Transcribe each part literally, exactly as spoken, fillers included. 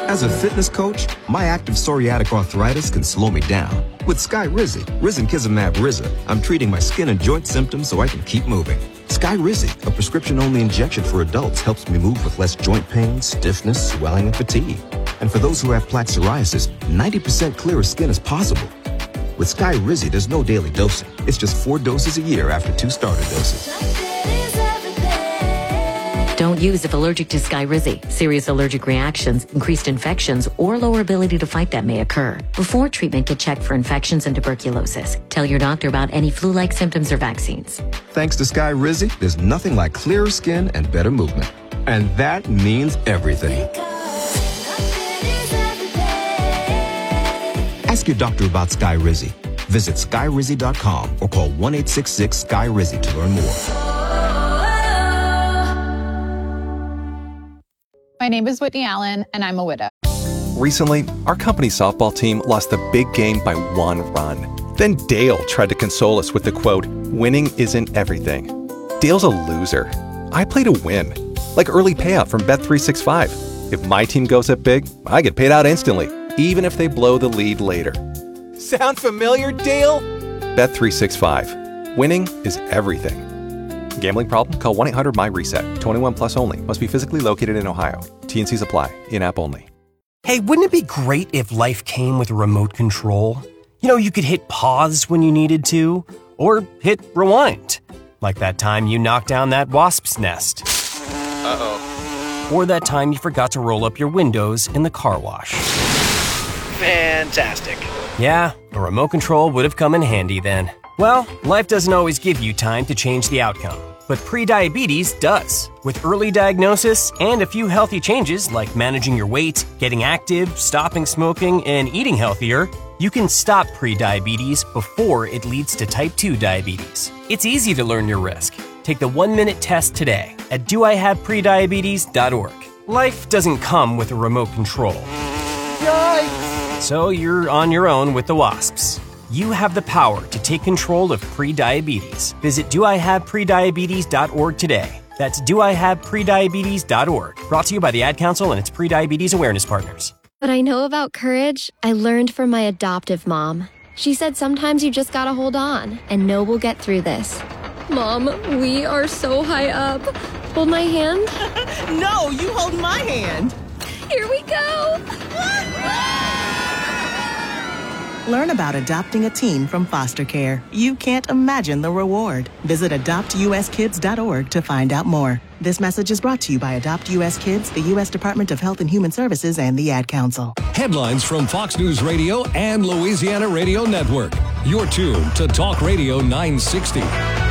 As a fitness coach, my active psoriatic arthritis can slow me down. With Skyrizi, Risankizumab Riza, I'm treating my skin and joint symptoms so I can keep moving. Skyrizi, a prescription-only injection for adults, helps me move with less joint pain, stiffness, swelling, and fatigue. And for those who have plaque psoriasis, ninety percent clearer skin is possible. With Skyrizi, there's no daily dosing. It's just four doses a year after two starter doses. Don't use if allergic to Skyrizi. Serious allergic reactions, increased infections, or lower ability to fight them may occur. Before treatment, get checked for infections and tuberculosis. Tell your doctor about any flu-like symptoms or vaccines. Thanks to Skyrizi, there's nothing like clearer skin and better movement. And that means everything. Ask your doctor about Skyrizi. Visit Skyrizi dot com or call one eight six six Skyrizi to learn more. My name is Whitney Allen, and I'm a widow. Recently, our company softball team lost the big game by one run. Then Dale tried to console us with the quote, "Winning isn't everything." Dale's a loser. I play to win. Like early payout from Bet three sixty-five. If my team goes up big, I get paid out instantly, even if they blow the lead later. Sound familiar, Dale? Bet three sixty-five. Winning is everything. Gambling problem? Call one eight hundred M Y reset. twenty-one plus only. Must be physically located in Ohio. T and Cs apply. In-app only. Hey, wouldn't it be great if life came with a remote control? You know, you could hit pause when you needed to, or hit rewind. Like that time you knocked down that wasp's nest. Uh-oh. Or that time you forgot to roll up your windows in the car wash. Fantastic. Yeah, a remote control would have come in handy then. Well, life doesn't always give you time to change the outcome, but prediabetes does. With early diagnosis and a few healthy changes like managing your weight, getting active, stopping smoking, and eating healthier, you can stop prediabetes before it leads to type two diabetes. It's easy to learn your risk. Take the one-minute test today at do I have prediabetes dot org. Life doesn't come with a remote control. Yikes! So you're on your own with the wasps. You have the power to take control of prediabetes. Visit do I have prediabetes dot org today. That's do I have prediabetes dot org. Brought to you by the Ad Council and its prediabetes awareness partners. What I know about courage, I learned from my adoptive mom. She said sometimes you just gotta hold on and know we'll get through this. Mom, we are so high up. Hold my hand. No, you hold my hand. Here we go. Learn about adopting a teen from foster care. You can't imagine the reward. Visit adopt U S kids dot org to find out more. This message is brought to you by Adopt U S Kids, the U S Department of Health and Human Services, and the Ad Council. Headlines from Fox News Radio and Louisiana Radio Network. You're tuned to Talk Radio nine sixty.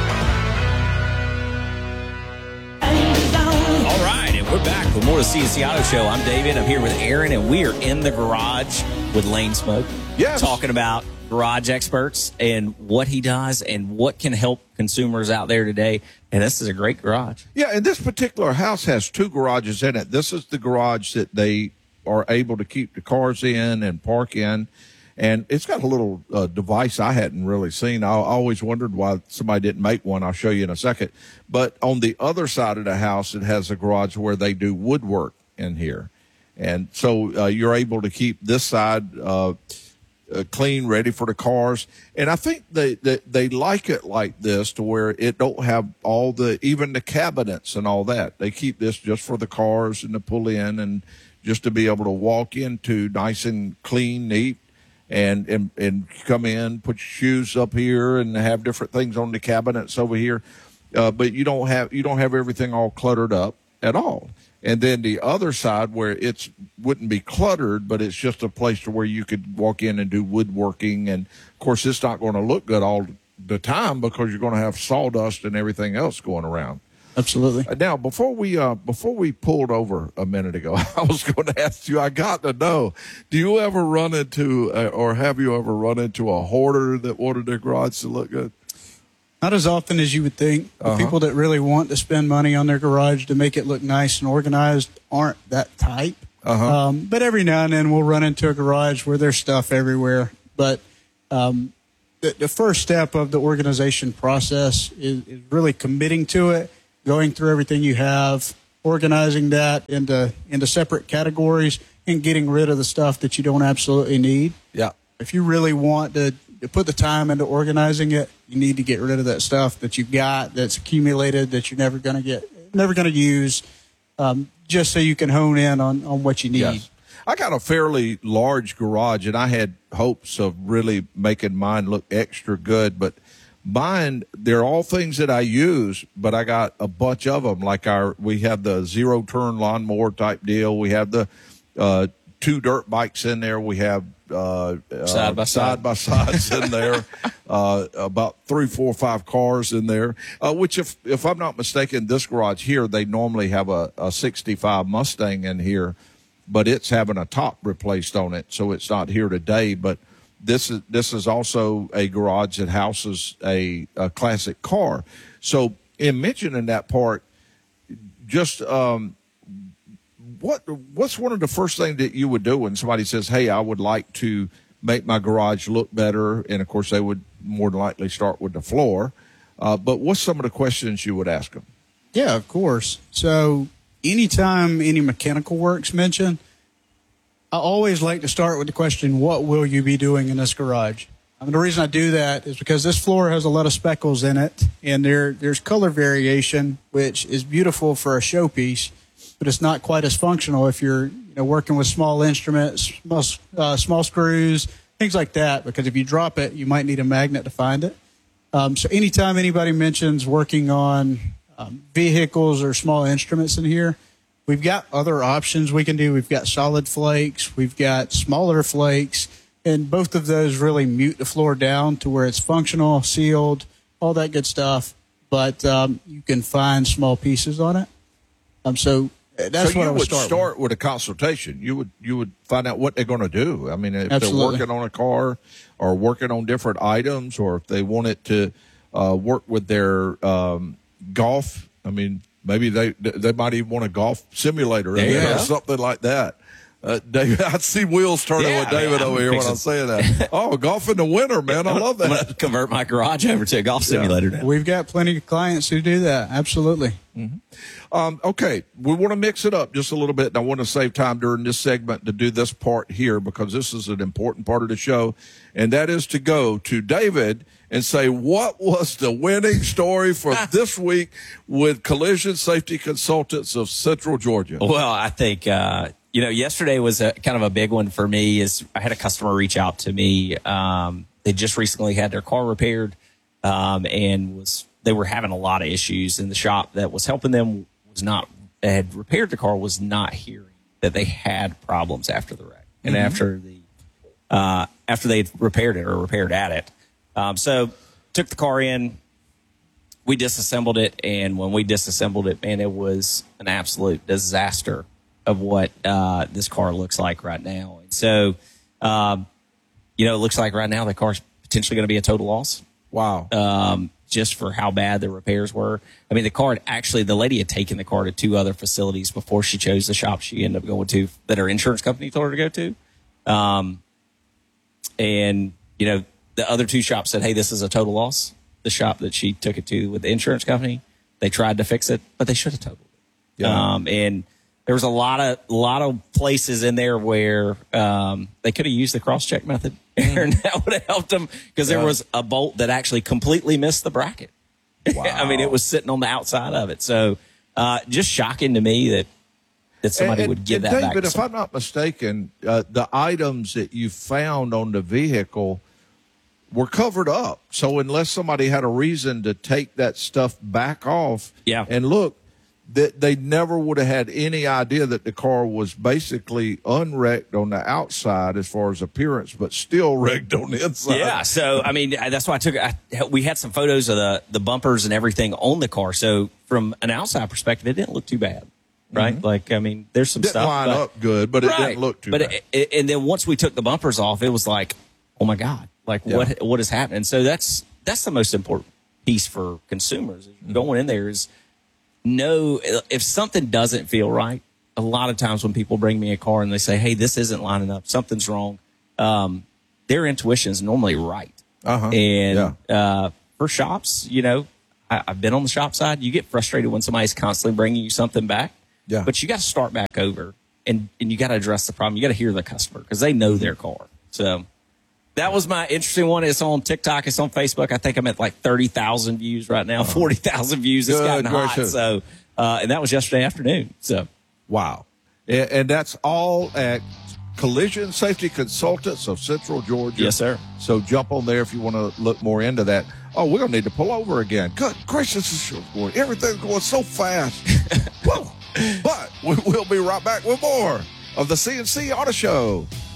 All right, and we're back with more of the C N C Auto Show. I'm David. I'm here with Aaron, and we are in the garage with Lane Smoke. Yes. Talking about garage experts and what he does and what can help consumers out there today. And this is a great garage. Yeah, and this particular house has two garages in it. This is the garage that they are able to keep the cars in and park in. And it's got a little uh, device I hadn't really seen. I always wondered why somebody didn't make one. I'll show you in a second. But on the other side of the house, it has a garage where they do woodwork in here. And so uh, you're able to keep this side uh, uh, clean, ready for the cars. And I think they, they they like it like this to where it don't have all the, even the cabinets and all that. They keep this just for the cars and to pull in and just to be able to walk into nice and clean, neat. And, and and come in, put your shoes up here, and have different things on the cabinets over here, uh, but you don't have you don't have everything all cluttered up at all. And then the other side where it's wouldn't be cluttered, but it's just a place to where you could walk in and do woodworking. And of course, it's not going to look good all the time because you're going to have sawdust and everything else going around. Absolutely. Now, before we uh, before we pulled over a minute ago, I was going to ask you. I got to know: do you ever run into, uh, or have you ever run into a hoarder that wanted their garage to look good? Not as often as you would think. The Uh-huh. people that really want to spend money on their garage to make it look nice and organized aren't that type. Uh-huh. Um, but every now and then we'll run into a garage where there's stuff everywhere. But um, the, the first step of the organization process is, is really committing to it, going through everything you have, organizing that into into separate categories and getting rid of the stuff that you don't absolutely need. Yeah. If you really want to, to put the time into organizing it, you need to get rid of that stuff that you've got that's accumulated that you're never going to get, never going to use, um, just so you can hone in on, on what you need. Yes. I got a fairly large garage, and I had hopes of really making mine look extra good, but mine, they're all things that I use, but I got a bunch of them. Like our, we have the zero turn lawnmower type deal. We have the uh, two dirt bikes in there. We have uh, side by uh, side, side by sides in there. Uh, about three, four, five cars in there. Uh, which, if if I'm not mistaken, this garage here, they normally have a, a sixty-five Mustang in here, but it's having a top replaced on it, so it's not here today. But This is this is also a garage that houses a, a classic car. So, in mentioning that part, just um, what what's one of the first things that you would do when somebody says, "Hey, I would like to make my garage look better"? And of course, they would more than likely start with the floor. Uh, but what's some of the questions you would ask them? Yeah, of course. So, anytime any mechanical work's mentioned, I always like to start with the question, what will you be doing in this garage? And the reason I do that is because this floor has a lot of speckles in it, and there there's color variation, which is beautiful for a showpiece, but it's not quite as functional if you're you know, working with small instruments, small, uh, small screws, things like that, because if you drop it, you might need a magnet to find it. Um, so anytime anybody mentions working on um, vehicles or small instruments in here, we've got other options we can do. We've got solid flakes. We've got smaller flakes. And both of those really mute the floor down to where it's functional, sealed, all that good stuff. But um, you can find small pieces on it. Um, so that's so what I would would start, start with. with a consultation. You would you would find out what they're going to do. I mean, if Absolutely. they're working on a car or working on different items, or if they want it to uh, work with their um, golf. I mean, maybe they they might even want a golf simulator in there or something like that. Uh, David, I see wheels turning Yeah, with David man, over here when I'm saying that. Oh, golf in the winter, man. I love that. I'm going to convert my garage over to a golf simulator now. We've got plenty of clients who do that. Absolutely. Mm-hmm. Um, okay, we want to mix it up just a little bit, and I want to save time during this segment to do this part here because this is an important part of the show, and that is to go to David and say, what was the winning story for this week with Collision Safety Consultants of Central Georgia? Well, I think, uh, you know, yesterday was a, kind of a big one for me. Is I had a customer reach out to me. Um, they just recently had their car repaired um, and was they were having a lot of issues in the shop that was helping them was not had repaired the car was not hearing that they had problems after the wreck and Mm-hmm. after the uh, after they repaired it or repaired at it. Um, so took the car in, we disassembled it, and when we disassembled it, man, it was an absolute disaster of what uh, this car looks like right now. And so, um, you know, it looks like right now the car's potentially going to be a total loss. Wow. Um, just for how bad the repairs were. I mean, the car had actually, the lady had taken the car to two other facilities before she chose the shop she ended up going to that her insurance company told her to go to. Um, and, you know, the other two shops said, hey, this is a total loss. The shop that she took it to with the insurance company, they tried to fix it, but they should have totaled it. Yeah. Um, and there was a lot of a lot of places in there where um, they could have used the cross-check method, and that would have helped them because Yeah. there was a bolt that actually completely missed the bracket. Wow. I mean, it was sitting on the outside of it. So uh, just shocking to me that that somebody and, would give and that David, back. To if I'm not mistaken, uh, the items that you found on the vehicle were covered up. So unless somebody had a reason to take that stuff back off Yeah. and look, that they never would have had any idea that the car was basically unwrecked on the outside as far as appearance, but still wrecked on the inside. Yeah, so I mean that's why I took. I, we had some photos of the the bumpers and everything on the car. So from an outside perspective, it didn't look too bad, right? Mhm. Like I mean, there's some Didn't stuff line but, up good, but it right. didn't look too but bad. It, it, and then once we took the bumpers off, it was like, oh my god, like Yeah. what what is happening? So that's that's the most important piece for consumers. Mm-hmm. Going in there is know if something doesn't feel right. A lot of times when people bring me a car and they say, hey, this isn't lining up, something's wrong, um, their intuition is normally right. Uh-huh. And Yeah. uh, for shops, you know, I, I've been on the shop side. You get frustrated when somebody's constantly bringing you something back. Yeah. But you got to start back over, and, and you got to address the problem. You got to hear the customer because they know their car. So that was my interesting one. It's on TikTok. It's on Facebook. I think I'm at like thirty thousand views right now, forty thousand views. It's Good gotten hot. gracious. So, uh, and that was yesterday afternoon. So, wow. And, and that's all at Collision Safety Consultants of Central Georgia. Yes, sir. So jump on there if you want to look more into that. Oh, we're going to need to pull over again. Good gracious, this is going, everything's going so fast. Whoa. But we will be right back with more of the C N C Auto Show.